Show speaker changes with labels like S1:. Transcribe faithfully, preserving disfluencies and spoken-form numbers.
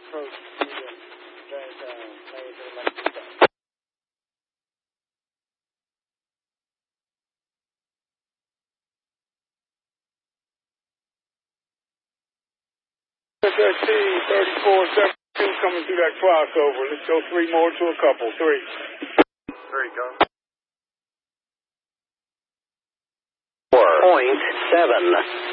S1: approach to the that, uh, major electric stuff. S S T thirty-four seventy-two coming through that crossover. Let's go three more to a couple. Three.
S2: Three, go.
S3: Four point seven.